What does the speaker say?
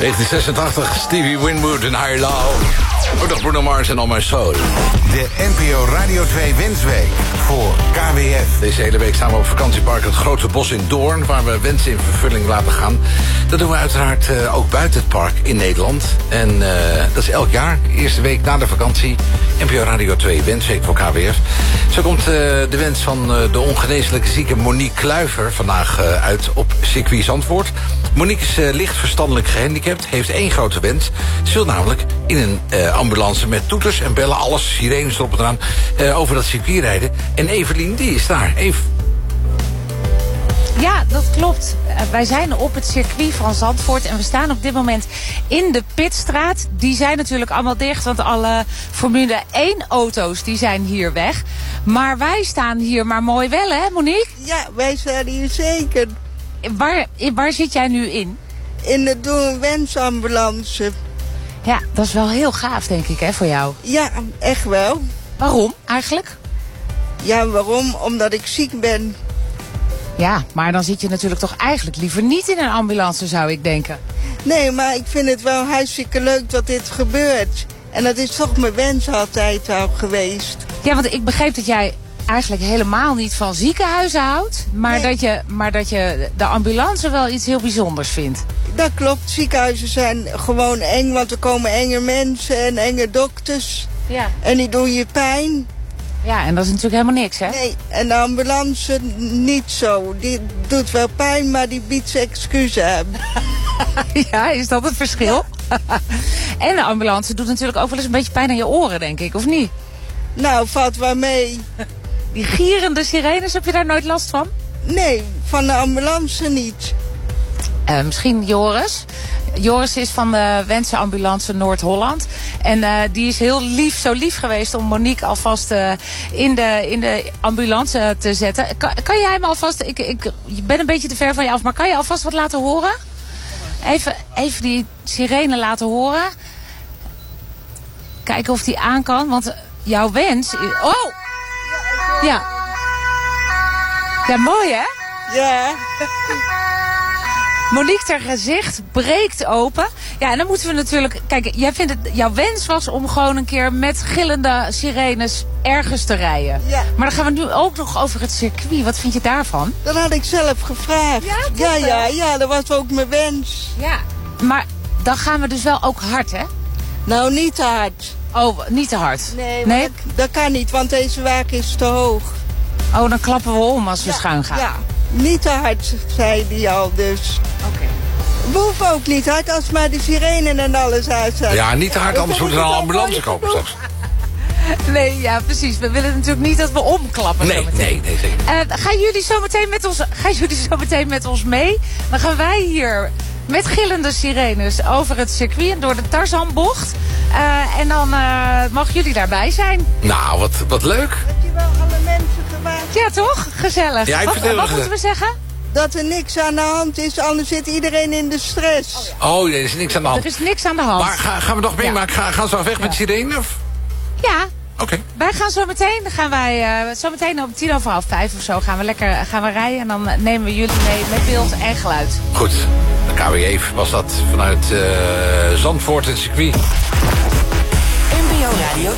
1986, Stevie Winwood en Higher Love. Ook Bruno Mars en All My Soul. De NPO Radio 2 Wensweek voor KWF. Deze hele week staan we op vakantiepark Het Grote Bos in Doorn, waar we wensen in vervulling laten gaan. Dat doen we uiteraard ook buiten het park in Nederland. En dat is elk jaar, eerste week na de vakantie. NPO Radio 2 Wensweek voor KWF. Zo komt de wens van de ongeneeslijke zieke Monique Kluiver vandaag uit op circuit Zandvoort. Monique is licht verstandelijk gehandicapt, heeft één grote wens. Ze wil namelijk in een ambulance met toeters en bellen, alles, sirenes erop en eraan, over dat circuit rijden. En Evelien, die is daar. Ja, dat klopt. Wij zijn op het circuit van Zandvoort en we staan op dit moment in de Pitstraat. Die zijn natuurlijk allemaal dicht, want alle Formule 1 auto's die zijn hier weg. Maar wij staan hier maar mooi wel, hè Monique? Ja, wij staan hier zeker. Waar zit jij nu in? In de Doe een Wensambulance. Ja, dat is wel heel gaaf, denk ik, hè, voor jou. Ja, echt wel. Waarom eigenlijk? Ja, waarom? Omdat ik ziek ben. Ja, maar dan zit je natuurlijk toch eigenlijk liever niet in een ambulance, zou ik denken. Nee, maar ik vind het wel hartstikke leuk dat dit gebeurt. En dat is toch mijn wens altijd al geweest. Ja, want ik begreep dat jij eigenlijk helemaal niet van ziekenhuizen houdt. Maar, nee. dat je de ambulance wel iets heel bijzonders vindt. Dat klopt. Ziekenhuizen zijn gewoon eng, want er komen enge mensen en enge dokters. Ja. En die doen je pijn. Ja, en dat is natuurlijk helemaal niks, hè? Nee, en de ambulance niet zo. Die doet wel pijn, maar die biedt ze excuses aan. Ja, is dat het verschil? Ja. En de ambulance doet natuurlijk ook wel eens een beetje pijn aan je oren, denk ik, of niet? Nou, valt wel mee. Die gierende sirenes, heb je daar nooit last van? Nee, van de ambulance niet. Misschien Joris. Joris is van de Wensenambulance Noord-Holland. En die is heel lief, zo lief geweest om Monique alvast in de ambulance te zetten. Kan jij hem alvast, ik ben een beetje te ver van je af, maar kan je alvast wat laten horen? Even die sirene laten horen. Kijken of die aan kan, want jouw wens... Oh! Ja. Ja, mooi hè? Ja. Monique, haar gezicht breekt open. Ja, en dan moeten we natuurlijk... Kijk, jouw wens was om gewoon een keer met gillende sirenes ergens te rijden. Ja. Maar dan gaan we nu ook nog over het circuit. Wat vind je daarvan? Dat had ik zelf gevraagd. Ja, dat was ook mijn wens. Ja, maar dan gaan we dus wel ook hard, hè? Nou, niet te hard. Oh, niet te hard? Nee? Dat kan niet, want deze wagen is te hoog. Oh, dan klappen we om als we schuin gaan. Ja, niet te hard, zei die al dus. Oké. We hoeven ook niet hard als maar de sirene en alles uitzetten. Ja, niet te hard, anders moet er een ambulance komen straks. Nee, ja, precies. We willen natuurlijk niet dat we omklappen. Nee. Gaan jullie zo meteen met ons mee? Dan gaan wij hier met gillende sirenes over het circuit en door de Tarzanbocht. En dan mogen jullie daarbij zijn. Nou, wat leuk. Heb je wel alle mensen gewaagd? Ja, toch? Gezellig. Ja, wat moeten we zeggen? Dat er niks aan de hand is, anders zit iedereen in de stress. Oh, nee, er is niks aan de hand. Er is niks aan de hand. Maar gaan we nog meemaken? Gaan ze al weg met de sirene? Of? Ja. Oké. Wij gaan zo meteen om 5:10 of zo gaan we rijden. En dan nemen we jullie mee met beeld en geluid. Goed. De KWF was dat vanuit Zandvoort, het circuit. NPO Radio